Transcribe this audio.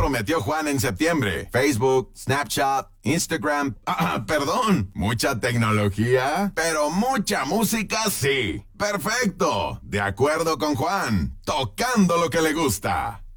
prometió Juan en septiembre. Facebook, Snapchat, Instagram. Perdón. ¿Mucha tecnología? Pero mucha música sí. Perfecto. De acuerdo con Juan. Tocando lo que le gusta.